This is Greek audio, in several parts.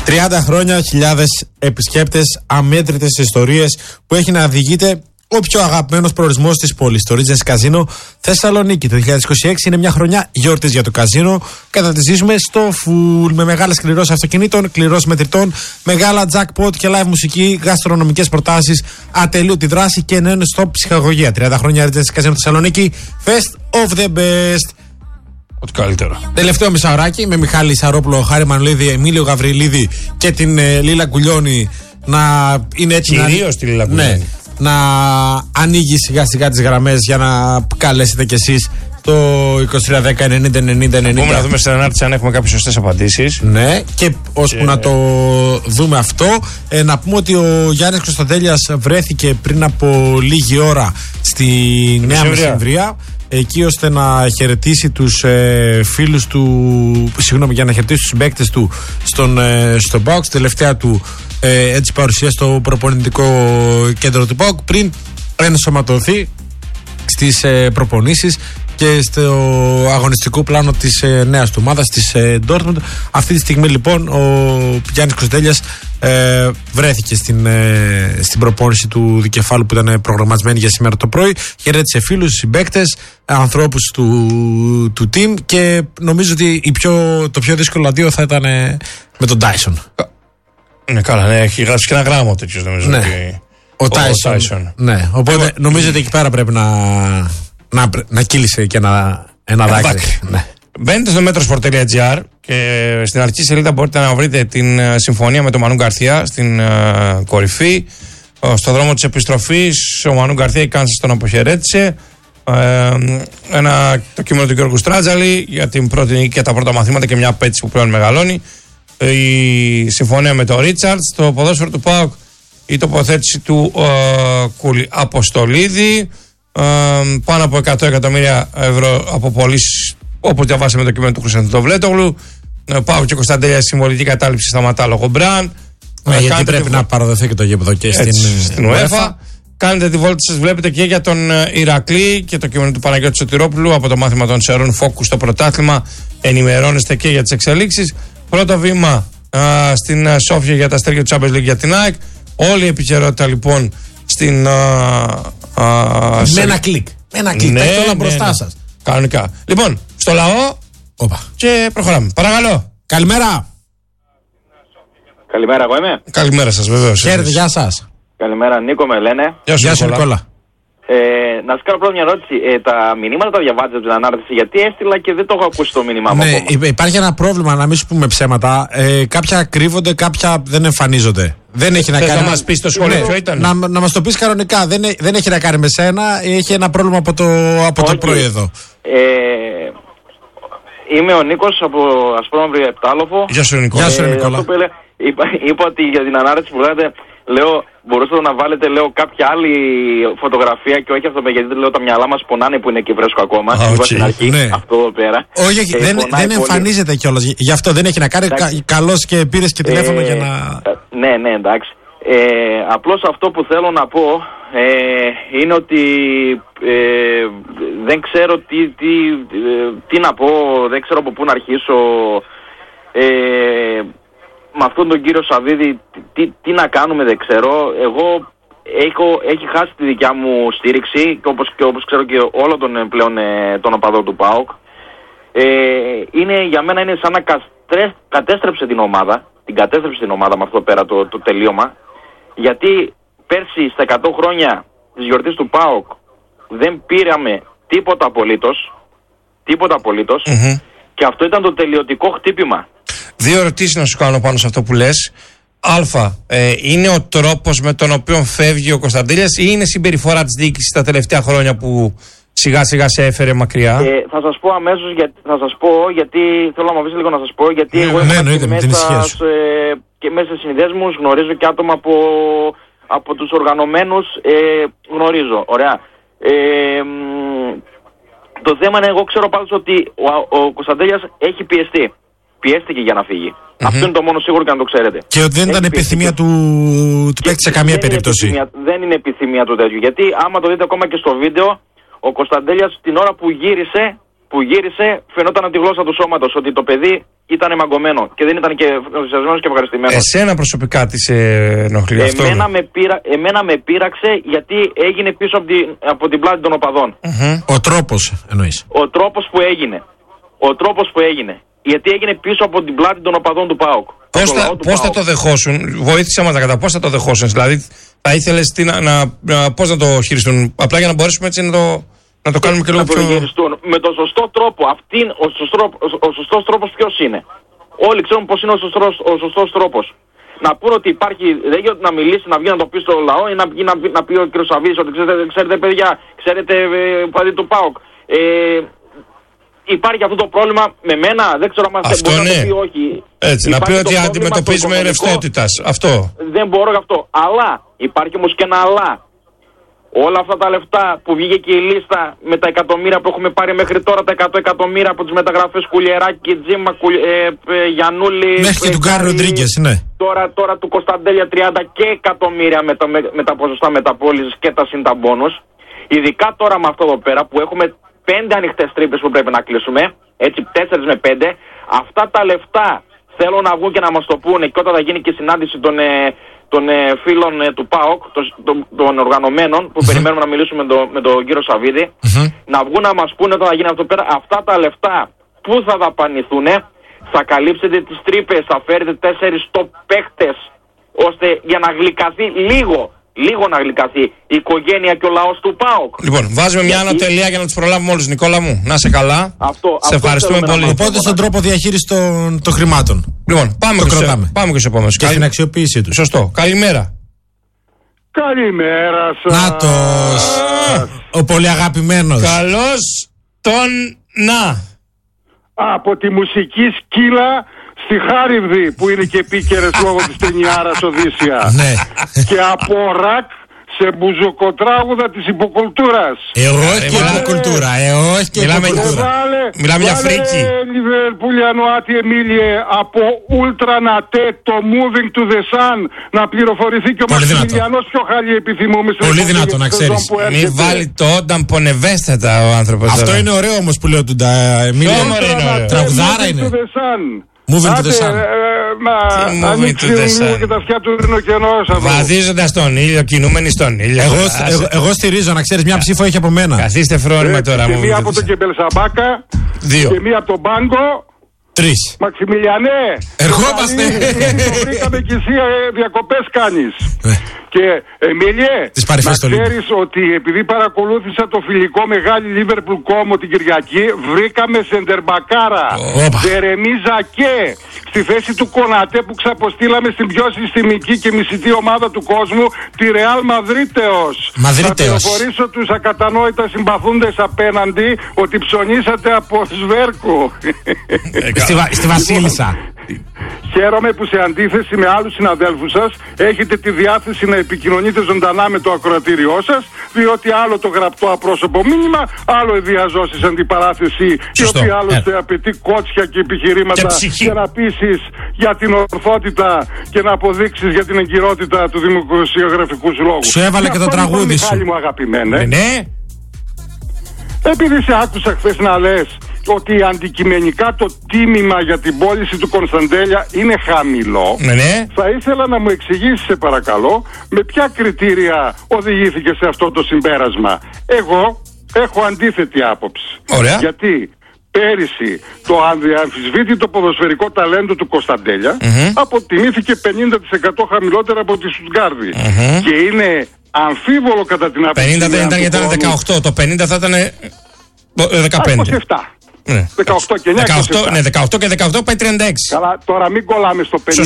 30 χρόνια, χιλιάδες επισκέπτες, αμέτρητες ιστορίες που έχει να διηγείται ο πιο αγαπημένος προορισμός της πόλης, το Regency Casino Θεσσαλονίκη. Το 2026 είναι μια χρονιά γιορτής για το καζίνο. Κατά τη ζήσουμε στο full, με μεγάλες κληρώσεις αυτοκινήτων, κληρώσεις μετρητών, μεγάλα jackpot και live μουσική, γαστρονομικές προτάσεις, ατελείωτη δράση και non-stop ψυχαγωγία. 30 χρόνια Regency Casino Θεσσαλονίκη, Fest of the best. Ό,τι καλύτερο. Τελευταίο μισάωράκι με Μιχάλη Σαρόπουλο, Χάρη Μανολίδη, Εμίλιο Γαβριλίδη και την Λίλα Κουλιώνη να είναι έτοιμη. Κυρίως τη Λίλα Κουλιώνη. Ναι, να ανοίγει σιγά σιγά τις γραμμές για να καλέσετε κι εσείς το 2310-90-90-90. Μπορούμε να δούμε στην ανάρτηση αν έχουμε κάποιες σωστές απαντήσεις. Ναι, και ώσπου να το δούμε αυτό, να πούμε ότι ο Γιάννης Κωνσταντέλιας βρέθηκε πριν από λίγη ώρα στη Νέα Μεσημβρία, εκεί ώστε να χαιρετήσει τους φίλους του, για να χαιρετήσει τους συμπαίκτες του στον ΠΑΟΚ, τελευταία του έτσι παρουσία στο προπονητικό κέντρο του ΠΑΟΚ, πριν ενσωματωθεί στις προπονήσεις και στο αγωνιστικό πλάνο της νέας του ομάδας, της Dortmund. Αυτή τη στιγμή λοιπόν ο Γιάννης Κωνσταντέλιας βρέθηκε στην προπόνηση του δικεφάλου που ήταν προγραμματισμένη για σήμερα το πρωί. Χαιρέτησε φίλους, συμπαίκτες, ανθρώπους του team και νομίζω ότι το πιο δύσκολο αντίο θα ήταν με τον Tyson. Ναι, καλά, ναι, έχει γράψει και ένα γράμμα τέτοιος, νομίζω. Ναι. Ότι... Ο Tyson. Ναι, οπότε νομίζω ότι εκεί πέρα πρέπει να κύλησε και ένα δάκρυ. Ναι. Μπαίνετε στο metrosport.gr και στην αρχική σελίδα μπορείτε να βρείτε την συμφωνία με τον Μανού Γκαρθία στην κορυφή. Στο δρόμο της επιστροφής ο Μανού Γκαρθία η Κάνσας τον αποχαιρέτησε. Το κείμενο του Γιώργου Στράτζαλη για την πρώτη νίκη και τα πρώτα μαθήματα και μια απέτηση που πλέον μεγαλώνει. Η συμφωνία με τον Ρίτσαρτς, το ποδόσφαιρο του ΠΑΟΚ, η τοποθέτηση του Κούλη Αποστολίδη, πάνω από 100 εκατομμύρια ευρώ από πωλήσεις, όπως διαβάσαμε το κείμενο του Χρυσαντοβλέτογλου. ΠΑΟΚ και Κωνσταντέλια συμβολική κατάληψη σταματάλογο Μπραν. Γιατί πρέπει να παραδοθεί και το γήπεδο και στην UEFA. Κάνετε τη βόλτα σας, βλέπετε και για τον Ηρακλή και το κείμενο του Παναγιώτη Σωτηρόπουλου από το μάθημα των Σερών Φόκου στο πρωτάθλημα. Ενημερώνεστε και για τις εξελίξεις. Πρώτο βήμα στην Σόφια για τα αστέρια του Champions League για την ΑΕΚ. Όλη η επικαιρότητα λοιπόν στην. Με ένα κλικ. Ένα κλικ. Ναι, τα έχετε όλα μπροστά ναι. σας. Κανονικά. Λοιπόν, στο λαό. Οπα. Και προχωράμε. Παρακαλώ. Καλημέρα. Καλημέρα, εγώ είμαι. Καλημέρα σας, βεβαίως. Χαίρετε, γεια σας. Καλημέρα, Νίκο με λένε. Γεια σου, Νικόλα. Να σας κάνω πρώτα μια ερώτηση. Τα μηνύματα τα διαβάζετε από την ανάρτηση, γιατί έστειλα και δεν το έχω ακούσει το μήνυμα μου ακόμα. Υπάρχει ένα πρόβλημα, να μην σου πούμε ψέματα. Κάποια κρύβονται, κάποια δεν εμφανίζονται. Δεν έχει να κάνει. Να μας πεις το σχόλιο ποιο ήταν. Να μας το πεις κανονικά. Δεν έχει να κάνει με σένα. Έχει ένα πρόβλημα από το πρωί εδώ. Είμαι ο Νίκος από Ασπρόμαυρη Επτάλοφο. Γεια σου, Νικόλα. Είπα ότι για την ανάρτηση που λέτε, λέω, μπορούσατε να βάλετε, λέω, κάποια άλλη φωτογραφία και όχι αυτό, γιατί λέω τα μυαλά μας πονάνε που είναι και φρέσκο ακόμα. Είπα στην αρχή, ναι. αυτό εδώ πέρα. Όχι, δεν εμφανίζεται κιόλας. Γι' αυτό δεν έχει να κάνει. Καλώς και πήρες και τηλέφωνο για να. Ναι, εντάξει. Απλώς αυτό που θέλω να πω είναι ότι δεν ξέρω τι να πω, δεν ξέρω από πού να αρχίσω. Με αυτόν τον κύριο Σαββίδη τι να κάνουμε δεν ξέρω. Εγώ έχει χάσει τη δικιά μου στήριξη και όπως ξέρω και όλο τον πλέον τον οπαδό του ΠΑΟΚ. Για μένα είναι σαν να κατέστρεψε την ομάδα. Την κατέστρεψε την ομάδα με αυτό πέρα το τελείωμα. Γιατί πέρσι στα 100 χρόνια της γιορτής του ΠΑΟΚ δεν πήραμε τίποτα απολύτως. Και αυτό ήταν το τελειωτικό χτύπημα. Δύο ερωτήσεις να σου κάνω πάνω σε αυτό που λες. Είναι ο τρόπος με τον οποίο φεύγει ο Κωνσταντέλιας ή είναι συμπεριφορά της διοίκησης τα τελευταία χρόνια που σιγά σιγά σε έφερε μακριά? Θα σας πω αμέσως, γιατί θέλω να μου αφήσει λίγο να σας πω, γιατί εγώ και μέσα σε συνδέσμους γνωρίζω και άτομα από τους οργανωμένους, γνωρίζω, ωραία. Το θέμα είναι, εγώ ξέρω πάντως ότι ο Κωνσταντέλιας έχει πιεστεί. Πιέστηκε για να φύγει. Αυτό είναι το μόνο σίγουρο και να το ξέρετε. Και ότι δεν ήταν επιθυμία του παίκτη σε καμία περίπτωση. Δεν είναι επιθυμία του τέτοιου. Γιατί άμα το δείτε ακόμα και στο βίντεο, ο Κωνσταντέλιας την ώρα που γύρισε που γύρισε φαινόταν από τη γλώσσα του σώματος ότι το παιδί ήταν μαγκωμένο και δεν ήταν και ενθουσιασμένος και ευχαριστημένος. Εσένα προσωπικά τι σε ενοχλεί αυτό? Εμένα με πείραξε γιατί έγινε πίσω από την πλάτη των οπαδών. Ο τρόπος εννοείς? Ο τρόπος που έγινε. Γιατί έγινε πίσω από την πλάτη των οπαδών του ΠΑΟΚ. Πώς θα το δεχόσουν? Βοήθησέ μας να κατά πώς θα το δεχόσουν. Δηλαδή θα ήθελες πώς να το χειριστούν? Απλά για να μπορέσουμε έτσι να το κάνουμε και λίγο πιο... Με τον σωστό τρόπο. Ο σωστός τρόπος ποιος είναι? Όλοι ξέρουν πώς είναι ο σωστός τρόπος. Να πούνε ότι υπάρχει, δεν γίνεται να μιλήσει, να βγει να το πει στο λαό ή να πει ο κ. Σαββίδης ότι ξέρετε παιδιά, ξέρετε παδί του ΠΑΟΚ. Υπάρχει αυτό το πρόβλημα με μένα, δεν ξέρω αν μπορεί να το πει όχι. Έτσι, να πει ότι αντιμετωπίζουμε ρευστότητας. Αυτό. Δεν μπορώ γι' αυτό. Αλλά, υπάρχει όμως και ένα αλλά. Όλα αυτά τα λεφτά που βγήκε και η λίστα με τα εκατομμύρια που έχουμε πάρει μέχρι τώρα, τα 100 εκατομμύρια από τις μεταγραφές Κουλιεράκη, Τζίμα, Γιαννούλη. Μέχρι και του Γκάρι Ροντρίγκες, ναι. Τώρα του Κωνσταντέλια 30 και εκατομμύρια με τα ποσοστά μεταπώλησης και τα συν τα μπόνους. Ειδικά τώρα με αυτό εδώ πέρα που έχουμε 5 ανοιχτές τρύπες που πρέπει να κλείσουμε, έτσι 4 με 5, αυτά τα λεφτά θέλω να βγουν και να μας το πούνε και όταν θα γίνει και η συνάντηση των φίλων του ΠΑΟΚ, των οργανωμένων που περιμένουμε να μιλήσουμε με τον κύριο Σαββίδη, να βγουν να μας πούνε όταν θα γίνει αυτό πέρα, αυτά τα λεφτά που θα δαπανηθούν, θα καλύψετε τις τρύπες, θα φέρετε 4 top παίχτες ώστε για να γλυκαθεί λίγο να γλυκαθεί η οικογένεια και ο λαός του ΠΑΟΚ. Λοιπόν, βάζουμε μια ανατελεία για να τους προλάβουμε όλους. Νικόλα μου, να είσαι καλά. Σε ευχαριστούμε πολύ. Οπότε στον τρόπο διαχείρισης των χρημάτων. Λοιπόν, πάμε και στο επόμενο. Και στην αξιοποίησή του. Σωστό. Καλημέρα. Καλημέρα σας. Νάτος. Ο πολύ αγαπημένος. Καλώς τον να. Από τη μουσική σκύλα στη Χάριβδη που είναι και επίκαιρες λόγω της ταινιάρας Οδύσσια. Ναι. Και από ρακ σε μπουζοκοτράγουδα της υποκουλτούρας. Όχι και υποκουλτούρα. Όχι και υποκουλτούρα. Μιλάμε για φρίκι. Λιβερπούλιανο Άτι Εμίλιε από Ultra Nate το Moving to the Sun να πληροφορηθεί και ο Μαξιμιλιανός πιο χάλι επιθυμούμε. Πολύ δυνατό να ξέρεις. Μη βάλει το όταν πονευέστατα ο άνθρωπος. Αυτό είναι ωραίο όμως που λέω του Εμίλια. Τραγουδάρα είναι. Moving to the Sun. Ανοίξει και τα αυτιά του ρινοκενός. Βαδίζοντας τον ήλιο, κινούμενοι στον ήλιο. Εγώ στηρίζω, να ξέρεις, μια ψήφο έχει από μένα. Καθίστε φρόνημα τώρα. Και μία από το Κεμπελσαμπάκα. 2. Και μία από τον Μπάγκο. 3. Μαξιμιλιανέ. Ερχόμαστε. Το βρήκαμε και εσύ διακοπές κάνεις. Και Εμίλιε, να ξέρεις ότι επειδή παρακολούθησα το φιλικό μεγάλη Λίβερπουλ Κόμο την Κυριακή, βρήκαμε σεντερμπακάρα Τζερεμί Ζακέ στη θέση του Κονατέ που ξαποστήλαμε στην πιο συστημική και μισητή ομάδα του κόσμου, τη Ρεάλ Μαδρίτεος. Θα πληροφορήσω τους ακατανόητα συμπαθούντες απέναντι ότι ψωνίσατε από Σβέρκο. Στη Βασίλισσα. Χαίρομαι που σε αντίθεση με άλλους συναδέλφους σας έχετε τη διάθεση να επικοινωνείτε ζωντανά με το ακροατήριό σας, διότι άλλο το γραπτό απρόσωπο μήνυμα, άλλο η διαζώσεις αντιπαράθεση, η οποία άλλωστε απαιτεί κότσια και επιχειρήματα για να πείσεις για την ορθότητα και να αποδείξεις για την εγκυρότητα του δημοσιογραφικού λόγου. Σου έβαλε και το τραγούδι σου. Μιχάλη μου αγαπημένε. Ναι. Επειδή σε άκουσα χθες να λες ότι αντικειμενικά το τίμημα για την πώληση του Κωνσταντέλια είναι χαμηλό, θα ήθελα να μου εξηγήσεις, σε παρακαλώ, με ποια κριτήρια οδηγήθηκε σε αυτό το συμπέρασμα. Εγώ έχω αντίθετη άποψη. Ωραία. Γιατί πέρυσι το αμφισβήτητο ποδοσφαιρικό ταλέντο του Κωνσταντέλια αποτιμήθηκε 50% χαμηλότερα από τη Στουτγκάρδη. Και είναι αμφίβολο κατά την άποψη. 50 δεν ήταν γιατί ήταν 18, το 50 θα ήταν 15. 27. 18 και 9 27. Ναι, 18 και 18 πάει 36. Καλά, τώρα μην κολλάμε στο 50, 45,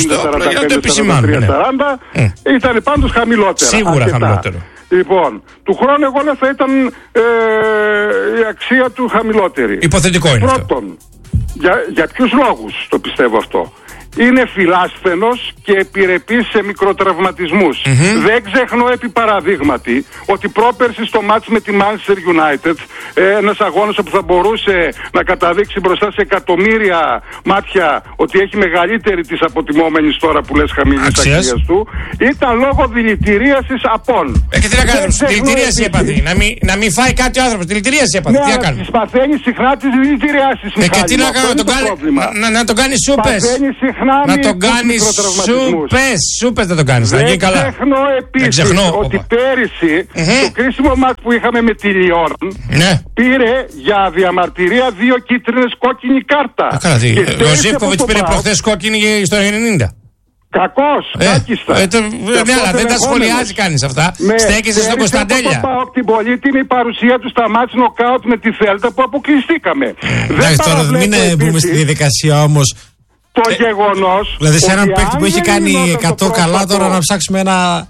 40. Ήταν πάντως χαμηλότερα. Σίγουρα χαμηλότερο. Λοιπόν, του χρόνου εγώ λέω θα ήταν η αξία του χαμηλότερη. Υποθετικό είναι. Πρώτον, για ποιους λόγους το πιστεύω αυτό? είναι φιλάσθενος και επιρρεπής σε μικροτραυματισμούς. Δεν ξεχνώ επί παραδείγματι ότι πρόπερση στο μάτς με τη Manchester United, ένας αγώνας που θα μπορούσε να καταδείξει μπροστά σε εκατομμύρια μάτια ότι έχει μεγαλύτερη της αποτιμόμενης τώρα που λες χαμηλής αξίας του, ήταν λόγω δηλητηρίασης απών. Και τι να κάνουμε, δηλητηρίαση έπαθε. Να μην φάει κάτι ο άνθρωπος, δηλητηρίαση έπαθε. Τι να κάνουμε. Παθαίνει συχνά τις δηλητηριάσεις. Και τι να κάνουμε, να τον κάνει σούπες. Να τον κάνει σούπες να τον κάνει. Δεν ξεχνώ επίσης ότι πέρυσι το κρίσιμο μάτς που είχαμε με τη Λιόν πήρε για διαμαρτυρία 2 κίτρινες κόκκινη κάρτα. Ο Ζίβκοβιτς πήρε προχθές κόκκινη στο 90. Κακός, κάκιστα. Ναι, αλλά δεν τα σχολιάζει κανείς αυτά. Στέκεσαι στον Κωνσταντέλια. Την πολύτιμη παρουσία του στα μάτς νοκάουτ με τη Θέλτα που αποκλειστήκαμε. Τώρα μην μπούμε στη διαδικασία όμως. Το γεγονός. Δηλαδή σε έναν παίκτη που έχει κάνει 100 καλά, τώρα να ψάξουμε ένα.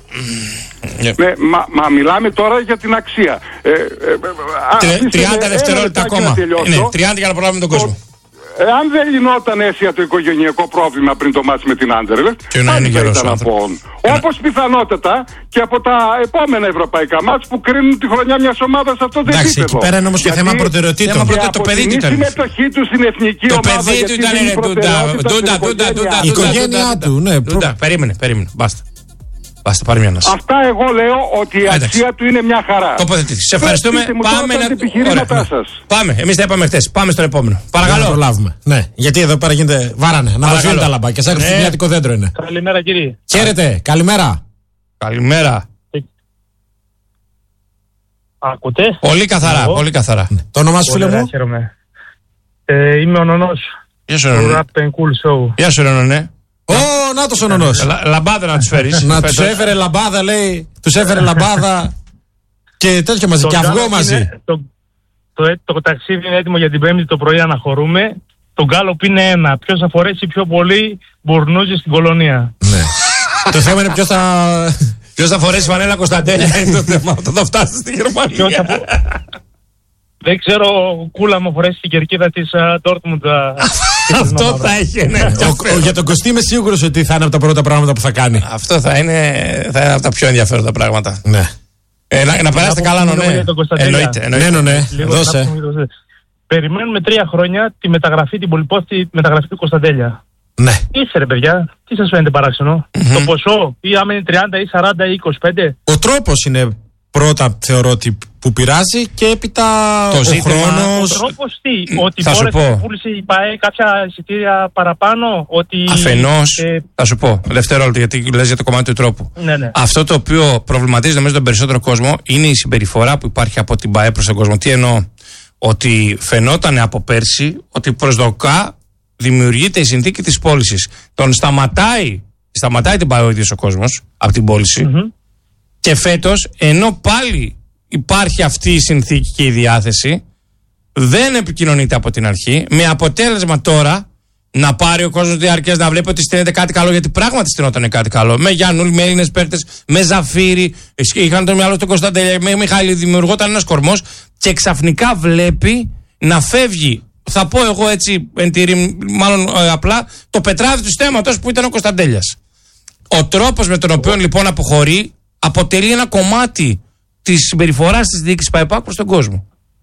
Μα μιλάμε τώρα για την αξία. 30 δευτερόλεπτα ακόμα. 30 για να προλάβουμε τον κόσμο. Αν δεν λυνόταν αίσια το οικογενειακό πρόβλημα πριν το μάτς με την Άντερλεχτ, όπως πιθανότατα και από τα επόμενα ευρωπαϊκά μάτς που κρίνουν τη χρονιά μιας ομάδας σε αυτό το επίπεδο. Εντάξει, εκεί πέρα είναι όμως και θέμα προτεραιοτήτων. Το παιδί του ήταν. Η συμμετοχή του στην εθνική ομάδα. Το παιδί του ήταν. Ντούντα. Η οικογένειά του, ναι. Περίμενε. Μπάστα. Πάρει μια ανάσα. Αυτά εγώ λέω ότι η αξία του είναι μια χαρά. Τοποθετήσεις. Σε ευχαριστούμε. Πάμε να επιχειρήματά σας. Πάμε. Εμείς τα είπαμε χτες. Πάμε στο επόμενο. Παρακαλώ. Να προλάβουμε. Ναι, γιατί εδώ πέρα γίνεται βάρανε. Να μας βγάλουν τα λαμπάκια. Σαν χριστουγεννιάτικο δέντρο είναι. Καλημέρα, κύριε. Χαίρετε. Καλημέρα. Καλημέρα. Ακούτε. Πολύ καθαρά. Πολύ καθαρά. Το όνομά σου, φίλε μου. Είμαι ο Νονός. Γεια σου, Νονό. Ω, νάτος ο Νονός. Λαμπάδα να τους φέρεις. Να τους έφερε λαμπάδα, λέει. Τους έφερε λαμπάδα και τέτοιο μαζί. Και αυγό μαζί. Το ταξίδι είναι έτοιμο για την Πέμπτη το πρωί, αναχωρούμε. Το γκάλοπ είναι 1. Ποιος θα φορέσει πιο πολύ μπουρνούζι στην κολονία. Ναι. Το θέμα είναι ποιος θα φορέσει φανέλα Κωνσταντέλια. Είναι το θέμα. Όταν θα φτάσει στη Γερμανία. Δεν ξέρω, Κούλα μου φορέσει την κερκίδα της Ντόρτμουντ. Αυτό θα έχει, ναι. Για τον Κωστή είμαι σίγουρος ότι θα είναι από τα πρώτα πράγματα που θα κάνει. Αυτό θα είναι από τα πιο ενδιαφέροντα πράγματα. Ναι. Να περάσετε καλά, ναι. Εννοείται. Ναι. Δώσε. Περιμένουμε 3 χρόνια τη μεταγραφή, την πολυπόθητη μεταγραφή του Κωνσταντέλια. Ναι. Είστε ρε παιδιά, τι σας φαίνεται παράξενο? Το ποσό, ή άμα είναι 30 ή 40 ή 25. Ο τρόπος είναι πρώτα, θεωρώ ότι που πειράζει, και έπειτα το ζήτημα, χρόνος. Ο τρόπος τι, ότι μπόρεσε να πούλησε η ΠΑΕ κάποια εισιτήρια παραπάνω, ότι... Αφενός, θα σου πω, δευτερόλεπτο, γιατί λες για το κομμάτι του τρόπου. Ναι. Αυτό το οποίο προβληματίζει νομίζω τον περισσότερο κόσμο είναι η συμπεριφορά που υπάρχει από την ΠΑΕ προς τον κόσμο. Τι εννοώ? Ότι φαινόταν από πέρσι ότι προσδοκά δημιουργείται η συνθήκη της πώλησης. Τον σταματάει την ΠΑΕ ο ίδιος ο κόσμος από την πώληση. Και φέτος, ενώ πάλι υπάρχει αυτή η συνθήκη και η διάθεση, δεν επικοινωνείται από την αρχή, με αποτέλεσμα τώρα να πάρει ο κόσμος διαρκές να βλέπει ότι στείνεται κάτι καλό, γιατί πράγματι στείνονταν κάτι καλό. Με Γιάννουλ, με Έλληνες παίκτες, με Ζαφύρι, είχαν το μυαλό του Κωνσταντέλια, με Μιχάλη, δημιουργόταν ένας κορμός, και ξαφνικά βλέπει να φεύγει, θα πω εγώ έτσι, μάλλον απλά, το πετράδι του στέματος που ήταν ο Κωνσταντέλιας. Ο τρόπος με τον οποίο λοιπόν αποχωρεί αποτελεί ένα κομμάτι της συμπεριφοράς της διοίκησης ΠΑΕΠΑΚ προς τον κόσμο.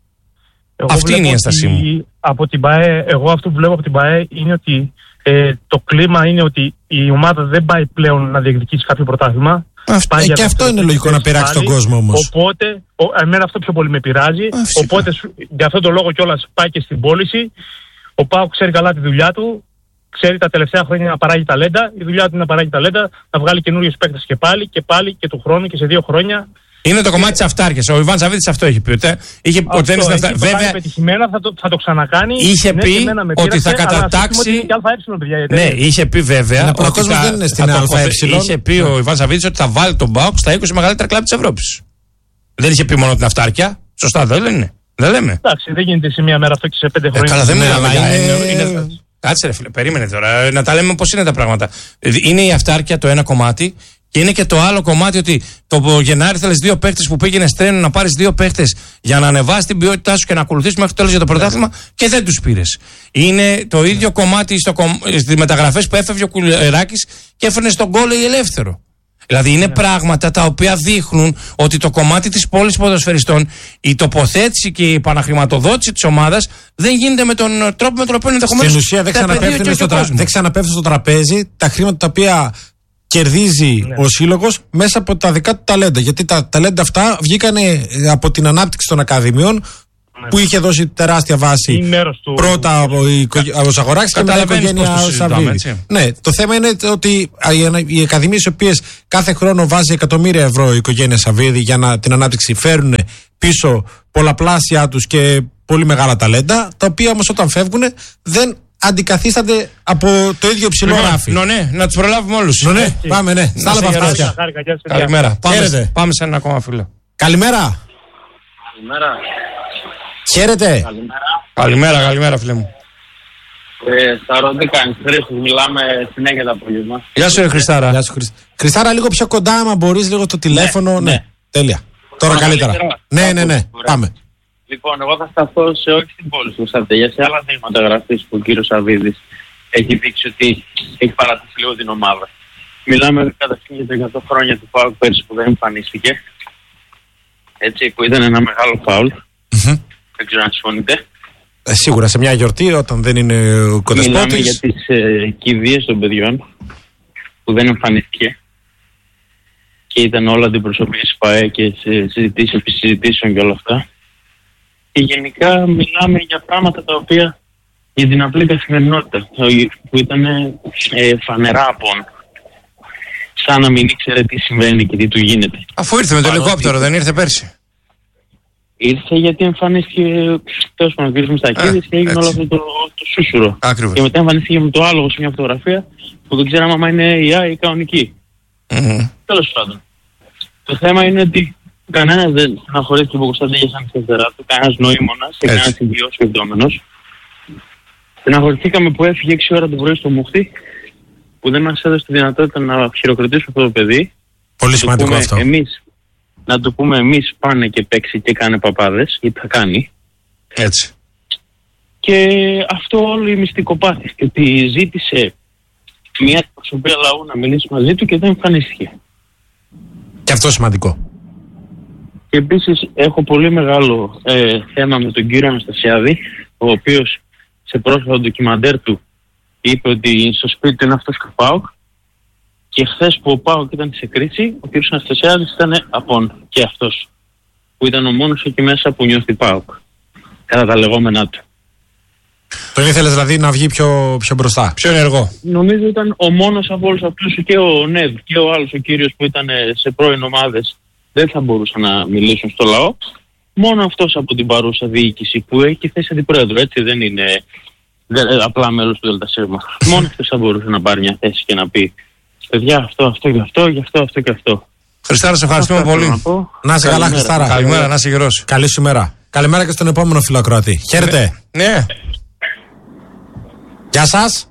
Αυτή είναι η ένστασή μου. Από την ΠΑΕ, εγώ αυτό που βλέπω από την ΠΑΕ είναι ότι το κλίμα είναι ότι η ομάδα δεν πάει πλέον να διεκδικήσει κάποιο πρωτάθλημα. Και αυτό είναι λογικό να πειράξει τον κόσμο όμως. Οπότε, εμένα αυτό πιο πολύ με πειράζει. Οπότε, για αυτόν τον λόγο κιόλας πάει και στην πώληση. Ο ΠΑΟΚ ξέρει καλά τη δουλειά του. Ξέρει τα τελευταία χρόνια να παράγει ταλέντα. Η δουλειά του είναι να παράγει ταλέντα, να βγάλει καινούριους παίκτες και πάλι και του χρόνου και σε 2 χρόνια. Είναι το κομμάτι της αυτάρκειας. Ο Ιβάν Σαββίδης αυτό έχει πει. Βέβαια, πετυχημένα θα το ξανακάνει. Είχε πει ότι θα κατατάξει. Ναι, είχε πει βέβαια. Ο κόσμος δεν είναι στην ΑΕ. Είχε πει ο Ιβάν Σαββίδης ότι θα βάλει τον ΠΑΟΚ στα 20 μεγαλύτερα κλαμπ της Ευρώπης. Δεν είχε πει μόνο την αυτάρκεια. Σωστά, δεν είναι? Δεν λέμε. Εντάξει, δεν γίνεται σε μία μέρα αυτό και σε 5 χρόνια. Καλά, δεν είναι. Κάτσε ρε φίλε, περίμενε τώρα. Να τα λέμε πώς είναι τα πράγματα. Είναι η αυτάρκεια το ένα κομμάτι, Και είναι και το άλλο κομμάτι ότι το Γενάρη θέλεις 2 παίχτες που πήγαινε τρένο να πάρεις 2 παίχτες για να ανεβάσεις την ποιότητά σου και να ακολουθήσεις μέχρι το τέλος για το πρωτάθλημα και δεν τους πήρες. Είναι το ίδιο κομμάτι στις μεταγραφές που έφευγε ο Κουλεράκης και έφερνε στον Γκόλε ή Ελεύθερο. Δηλαδή είναι πράγματα τα οποία δείχνουν ότι το κομμάτι της πόλης ποδοσφαιριστών, η τοποθέτηση και η επαναχρηματοδότηση της ομάδας δεν γίνεται με τον τρόπο με τον οποίο ενδεχομένως. Στην ουσία δεν ξαναπέφτει στο τραπέζι τα χρήματα τα οποία κερδίζει ο σύλλογος μέσα από τα δικά του ταλέντα. Γιατί τα ταλέντα αυτά βγήκανε από την ανάπτυξη των ακαδημιών που είχε δώσει τεράστια βάση πρώτα ο Ζαγοράκης και μετά η οικογένεια Σαββίδη. Ναι, το θέμα είναι ότι οι ακαδημίες οι οποίες κάθε χρόνο βάζει εκατομμύρια ευρώ η οικογένεια Σαββίδη για την ανάπτυξη φέρουν πίσω πολλαπλάσια τους και πολύ μεγάλα ταλέντα, τα οποία όμως όταν φεύγουν δεν αντικαθίστανται από το ίδιο ψηλό ράφι. Ναι, να τους προλάβουμε όλους. Ναι, πάμε, ναι. Στα άλλα αυτά. Καλημέρα. Πάμε σε ένα ακόμα φίλο. Καλημέρα. Χαίρετε. Καλημέρα φίλε μου. Σταρό, τι κάνεις, Χρήστος, μιλάμε συνέχεια το απόγευμα. Γεια σου Χριστάρα. Χριστάρα, λίγο πιο κοντά, άμα μπορείς, λίγο το τηλέφωνο. Ναι. Τέλεια. Τώρα καλύτερα. Ναι. Πάμε. Λοιπόν, εγώ θα σταθώ σε όχι στην πόλη του Σαρτέλια, σε άλλα δείγματα γραφής που ο κύριος Σαββίδης έχει δείξει ότι έχει παρατήσει λίγο την ομάδα. Μιλάμε καταρχήν για τα 100 χρόνια του ΠΑΟΚ πέρσι που δεν εμφανίστηκε. Έτσι, που ήταν ένα μεγάλο φάουλ. Δεν ξέρω αν συμφωνείτε. Σίγουρα σε μια γιορτή όταν δεν είναι ο κοντασπότης. Μιλάμε για τις κηδείες των παιδιών που δεν εμφανίστηκε και ήταν όλα αντιπροσωπείες ΠΑΕ και συζητήσεις επί συζητήσεων και όλα αυτά. Και γενικά μιλάμε για πράγματα τα οποία για την απλή καθημερινότητα που ήταν φανερά απόν. Σαν να μην ήξερε τι συμβαίνει και τι του γίνεται. Αφού ήρθε με το ελικόπτερο, δεν ήρθε πέρσι? Ήρθε γιατί εμφανίστηκε τέλος πάντων ο κ. Μιστακίδης και έγινε όλο αυτό το σούσουρο. Ακριβώς. Και μετά εμφανίστηκε με το άλογο σε μια φωτογραφία που δεν ξέραμε άμα είναι AI ή κανονική. Τέλος πάντων. Το θέμα είναι ότι κανένας δεν στεναχωρήθηκε που ο Κωνσταντέλιας σαν αριστερά του, κανένας νοήμονας και κανένας ιδιός. Στεναχωρηθήκαμε που έφυγε 6 ώρα το πρωί στο Μούχτη, που δεν μας έδωσε τη δυνατότητα να χειροκροτήσουμε αυτό το παιδί. Πολύ σημαντικό αυτό. Να το πούμε εμείς, πάνε και παίξει και κάνε παπάδες, γιατί θα κάνει. Έτσι. Και αυτό όλο η μυστικοπάθηση, και ότι ζήτησε μια προσωπία λαού να μιλήσει μαζί του και δεν εμφανίστηκε. Και αυτό σημαντικό. Και επίσης έχω πολύ μεγάλο θέμα με τον κύριο Αναστασιάδη, ο οποίος σε πρόσφατο ντοκιμαντέρ του είπε ότι στο σπίτι του είναι αυτός και ο ΠΑΟΚ, και χθες που ο ΠΑΟΚ ήταν σε κρίση, ο κύριος Αναστασιάδης ήταν απόν και αυτός, που ήταν ο μόνος εκεί μέσα που νιώθει ΠΑΟΚ, κατά τα λεγόμενά του. Τον ήθελες δηλαδή να βγει πιο μπροστά, πιο ενεργό? Νομίζω ήταν ο μόνος από όλους αυτούς, και ο Νεδ και ο άλλος ο κύριος που ήταν σε πρώην ομάδες δεν θα μπορούσαν να μιλήσουν στο λαό. Μόνο αυτός από την παρούσα διοίκηση που έχει θέση αντιπρόεδρο, έτσι δεν είναι απλά μέλος του ΔΣ. Μόνο αυτός θα μπορούσε να πάρει μια θέση και να πει παιδιά αυτό και αυτό. Χριστάρα, σε ευχαριστούμε πολύ. Να είσαι καλά, Χριστάρα. Καλημέρα, να είσαι γερός. Καλή σου μέρα. Καλημέρα και στον επόμενο φιλοακροατή. Χαίρετε. Ναι. Γεια σας.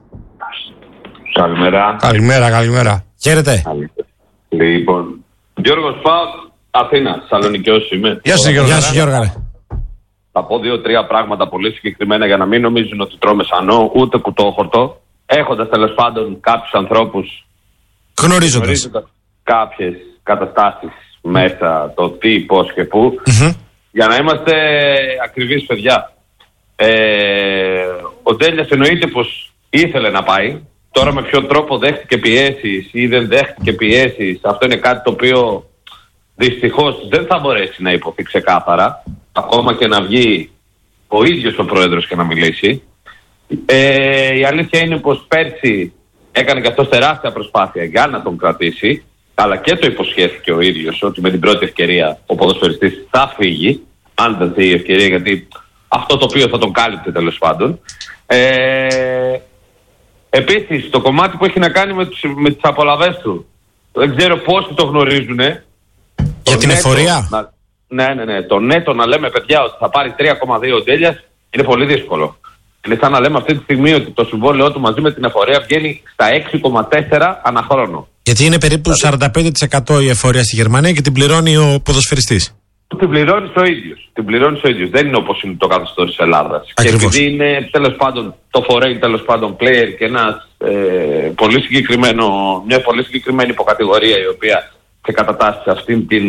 Καλημέρα. Χαίρετε. Λοιπόν, Γιώργος Πάοκ, Αθήνα, Θεσσαλονικιός είμαι. Γεια σου Γιώργο. Θα πω 2-3 πράγματα πολύ συγκεκριμένα για να μην νομίζουν ότι τρώμε σανό, ούτε κουτόχορτο. Έχοντας τέλος πάντων κάποιους ανθρώπους, γνωρίζοντας κάποιες καταστάσεις μέσα, το τι, πώς και πού, για να είμαστε ακριβείς παιδιά. Ο Ντέλιας εννοείται πως ήθελε να πάει. Τώρα με ποιο τρόπο δέχτηκε πιέσεις ή δεν δέχτηκε πιέσεις, αυτό είναι κάτι το οποίο δυστυχώς δεν θα μπορέσει να υποθεί ξεκάθαρα, ακόμα και να βγει ο ίδιος ο πρόεδρος και να μιλήσει. Η αλήθεια είναι πως πέρσι έκανε και αυτός τεράστια προσπάθεια για να τον κρατήσει, αλλά και το υποσχέθηκε ο ίδιος ότι με την πρώτη ευκαιρία ο ποδοσφαιριστής θα φύγει, αν ήταν η ευκαιρία, γιατί αυτό το οποίο θα τον κάλυπτε τέλος πάντων. Επίσης το κομμάτι που έχει να κάνει με τις απολαβές του, δεν ξέρω πόσοι το γνωρίζουν. Για την εφορία. Ναι. Το νέτο να λέμε παιδιά ότι θα πάρει 3,2 ο Ντέλιας είναι πολύ δύσκολο. Είναι σαν να λέμε αυτή τη στιγμή ότι το συμβόλαιό του μαζί με την εφορία βγαίνει στα 6,4 ανά χρόνο. Γιατί είναι περίπου 45% η εφορία στη Γερμανία και την πληρώνει ο ποδοσφαιριστής. Την πληρώνει ο ίδιος. Δεν είναι όπως είναι το καθεστώς της Ελλάδας. Και επειδή είναι τέλος πάντων το foreign τέλος πάντων player και μια πολύ συγκεκριμένη υποκατηγορία η οποία και κατατάσσει σε αυτήν την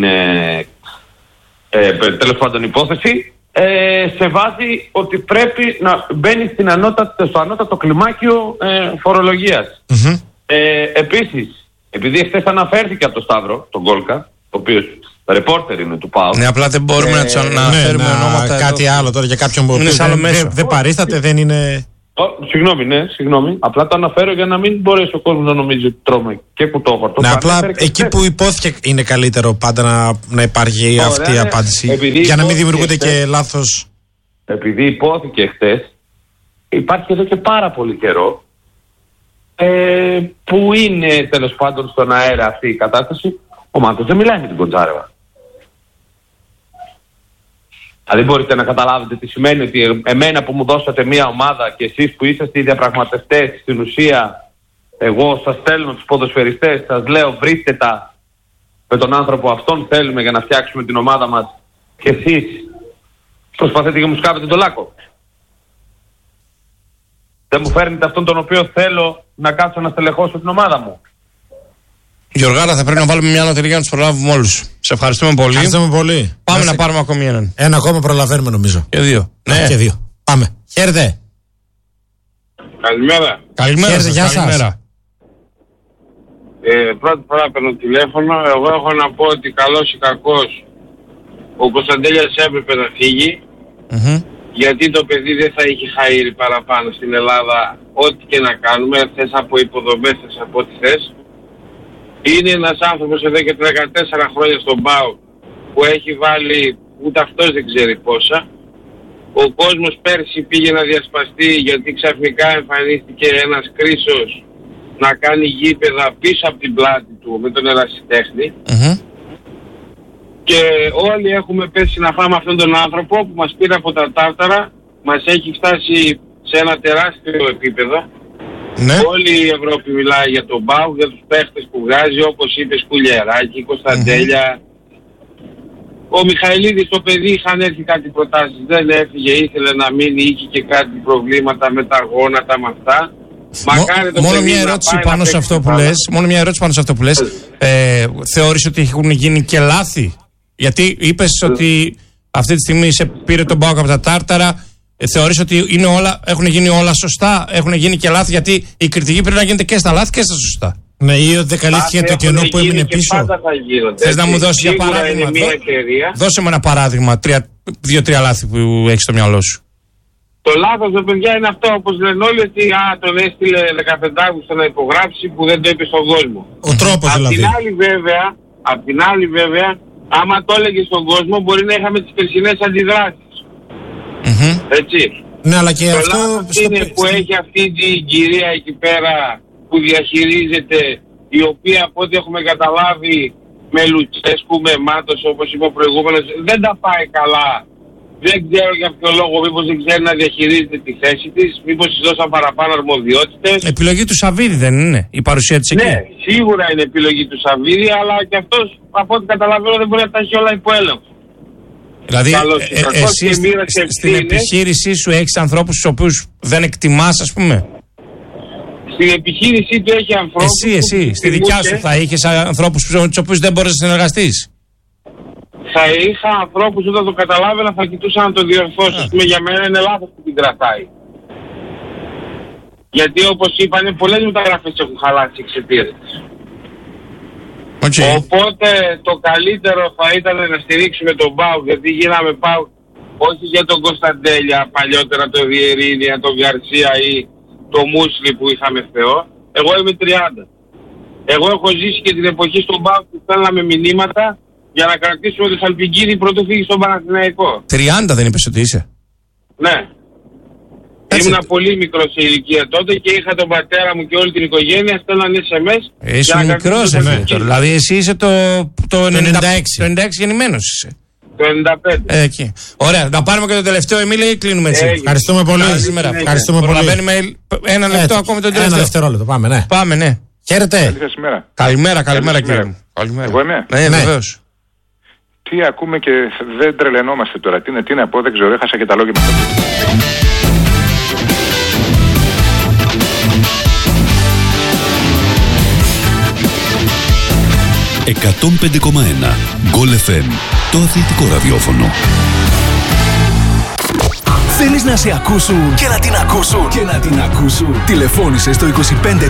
τέλος πάντων υπόθεση, σε βάζει ότι πρέπει να μπαίνει στο ανώτατο κλιμάκιο φορολογίας. Επίσης, επειδή εχθές αναφέρθηκε από τον Σταύρο, τον Γκόλκα, ο οποίος ρεπόρτερ είναι του ΠΑΟΚ. Ναι, απλά δεν μπορούμε να τους αναφέρουμε ονόματα. Κάτι άλλο τώρα για κάποιον που δεν παρίσταται, δεν είναι. Συγγνώμη. Απλά το αναφέρω για να μην μπορέσει ο κόσμος να νομίζει ότι τρώμε και κουτόχορτο. Ναι, απλά εκεί που υπόθηκε είναι καλύτερο πάντα να υπάρχει αυτή η απάντηση. Για να μην δημιουργούνται και λάθος. Επειδή υπόθηκε χτες, υπάρχει εδώ και πάρα πολύ καιρό που είναι τέλος πάντων στον αέρα αυτή η κατάσταση. Ο Μάκος δεν μιλάει με την Κοντζάρεβα. Δηλαδή μπορείτε να καταλάβετε τι σημαίνει ότι εμένα που μου δώσατε μια ομάδα και εσείς που είσαστε οι διαπραγματευτές, στην ουσία εγώ σας στέλνω τους ποδοσφαιριστές, σας λέω βρίστε τα με τον άνθρωπο αυτόν θέλουμε για να φτιάξουμε την ομάδα μας και εσείς προσπαθείτε και μου σκάβετε το λάκκο. Δεν μου φέρνετε αυτόν τον οποίο θέλω να κάτσω να στελεχώσω την ομάδα μου. Γιωργάρα, θα πρέπει να βάλουμε μια ανώτερη για να τους προλάβουμε όλους. Σε ευχαριστούμε πολύ. Πάμε να πάρουμε ακόμη έναν. Ένα ακόμα προλαβαίνουμε νομίζω. Και δύο. Ναι, και δύο. Πάμε. Χαίρετε. Καλημέρα σας. Γεια σας. Πρώτη φορά παίρνω τηλέφωνο. Εγώ έχω να πω ότι καλός ή κακός ο Κωνσταντέλιας έπρεπε να φύγει. Γιατί το παιδί δεν θα είχε χαΐρει παραπάνω στην Ελλάδα ό,τι και να κάνουμε. Θες από υποδομές, θες από ό,τι θες. Είναι ένας άνθρωπος εδώ και 14 χρόνια στον ΠΑΟΚ που έχει βάλει ούτε αυτός δεν ξέρει πόσα. Ο κόσμος πέρσι πήγε να διασπαστεί γιατί ξαφνικά εμφανίστηκε ένας Κρίσος να κάνει γήπεδα πίσω από την πλάτη του με τον ερασιτέχνη. Και όλοι έχουμε πέσει να φάμε αυτόν τον άνθρωπο που μας πήρε από τα τάρταρα, μας έχει φτάσει σε ένα τεράστιο επίπεδο. Ναι. Όλη η Ευρώπη μιλάει για τον ΠΑΟΚ, για τους παίχτες που βγάζει, όπως είπε Σκουλιεράκη, Κωνσταντέλια. Ο Μιχαηλίδης, το παιδί, είχαν έρθει κάτι προτάσεις, δεν έφυγε, ήθελε να μείνει, είχε και κάτι προβλήματα με τα γόνατα, με αυτά. Μόνο μια ερώτηση πάνω σε αυτό που λες. Θεώρησε ότι έχουν γίνει και λάθη? Γιατί είπες ότι αυτή τη στιγμή σε πήρε τον ΠΑΟΚ από τα τάρταρα. Θεωρείς ότι έχουν γίνει όλα σωστά, έχουν γίνει και λάθη? Γιατί η κριτική πρέπει να γίνεται και στα λάθη και στα σωστά. Ναι, ή ότι δεν καλύφθηκε το κενό που έμεινε πίσω. Θες να μου δώσεις για παράδειγμα? Δώσε μου ένα παράδειγμα, 2-3 λάθη που έχεις στο μυαλό σου. Το λάθος, παιδιά, είναι αυτό, όπως λένε όλοι, ότι τον έστειλε 15 Αύγουστο να υπογράψει που δεν το είπε στον κόσμο. Ο τρόπος δηλαδή. Απ' την άλλη βέβαια, άμα το έλεγε στον κόσμο, μπορεί να είχαμε τις περσινές αντιδράσεις. Έτσι. Ναι, αλλά και το αυτό είναι που έχει αυτή την κυρία εκεί πέρα που διαχειρίζεται, η οποία από ό,τι έχουμε καταλάβει με Λουτσέσκου, με Μάτος, όπως είπε ο προηγούμενος, δεν τα πάει καλά. Δεν ξέρω για ποιο λόγο, μήπως δεν ξέρει να διαχειρίζεται τη θέση της, μήπως της δώσαν παραπάνω αρμοδιότητες. Επιλογή του Σαββίδη δεν είναι η παρουσία της εκεί? Ναι, σίγουρα είναι επιλογή του Σαββίδη, αλλά και αυτός από ό,τι καταλαβαίνω δεν μπορεί να τα έχει όλα υπό έλεγχο. Δηλαδή, εσύ στην επιχείρησή σου έχεις ανθρώπους τους οποίους δεν εκτιμάς, ας πούμε? Στην επιχείρησή του έχει ανθρώπους. Εσύ, στη δικιά σου θα είχες ανθρώπους τους οποίους δεν μπορείς να συνεργαστείς? Θα είχα ανθρώπους όταν το καταλάβαινα, θα κοιτούσα να το διορθώσω. Για μένα είναι λάθος που την κρατάει. Γιατί όπως είπανε, πολλές μεταγραφές έχουν χαλάσει εξαιτίας της. Οπότε το καλύτερο θα ήταν να στηρίξουμε τον ΠΑΟΚ, γιατί γίναμε ΠΑΟΚ όχι για τον Κωνσταντέλια, παλιότερα το Βιερίνια, τον Γκαρσία ή το Μούσλι που είχαμε Θεό. Εγώ είμαι 30. Εγώ έχω ζήσει και την εποχή στον ΠΑΟΚ που στέλναμε μηνύματα για να κρατήσουμε το Σαλπικίδη πρωτού φύγει στον Παναθηναϊκό. 30 δεν είπες ότι είσαι? Ναι. Ήμουν πολύ μικρό σε ηλικία τότε και είχα τον πατέρα μου και όλη την οικογένεια, στέλνανε SMS. Είσαι μικρός, δηλαδή εσύ είσαι το 96 γεννημένος είσαι. Το 95. Εκεί. Ωραία, να πάρουμε και το τελευταίο, Εμίλη, ή κλείνουμε έτσι? Ευχαριστούμε πολύ. Ευχαριστούμε πολύ. Προλαβαίνουμε ένα λεπτό ακόμη το τελευταίο. Ένα δευτερόλεπτο, πάμε, ναι. Πάμε, ναι. Χαίρετε. Καλημέρα κύριε μου. Εγώ είμαι. Ναι, βεβαίως. Τι ακούμε και δεν τρελαινόμαστε τώρα. Τι να πω, δεν ξέρω, έχασα και τα λόγια μας. 105,1 Goal FM, το αθλητικό ραδιόφωνο. Θέλεις να σε ακούσουν και να την ακούσουν. Τηλεφώνησε στο 25410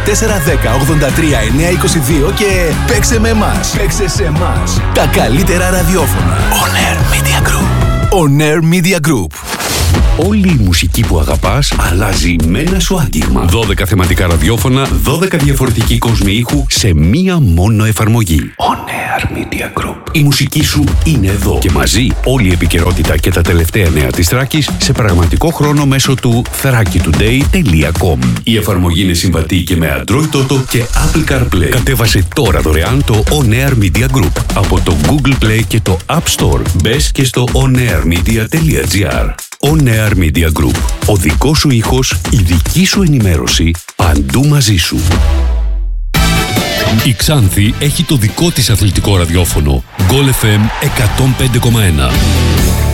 83 922 και παίξε με εμάς. Παίξε σε εμάς. Τα καλύτερα ραδιόφωνα. On Air Media Group. On Air Media Group. Όλη η μουσική που αγαπάς αλλάζει με ένα σου άγγιγμα. 12 θεματικά ραδιόφωνα, 12 διαφορετικοί κόσμοι ήχου σε μία μόνο εφαρμογή. On Air Media Group. Η μουσική σου είναι εδώ. Και μαζί όλη η επικαιρότητα και τα τελευταία νέα της Θράκης σε πραγματικό χρόνο μέσω του thrakitoday.com. Η εφαρμογή είναι συμβατή και με Android Auto και Apple CarPlay. Κατέβασε τώρα δωρεάν το On Air Media Group από το Google Play και το App Store. Μπες και στο onairmedia.gr. On Air Media Group. Ο δικός σου ήχος, η δική σου ενημέρωση, παντού μαζί σου. Η Ξάνθη έχει το δικό της αθλητικό ραδιόφωνο. Goal FM 105,1.